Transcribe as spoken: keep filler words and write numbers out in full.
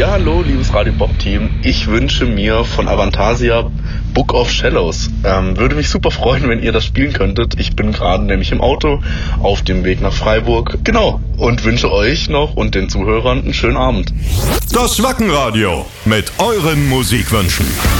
Ja, hallo, liebes Radio Bob Team. Ich wünsche mir von Avantasia Book of Shallows. Ähm, würde mich super freuen, wenn ihr das spielen könntet. Ich bin gerade nämlich im Auto auf dem Weg nach Freiburg. Genau. Und wünsche euch noch und den Zuhörern einen schönen Abend. Das Wackenradio mit euren Musikwünschen.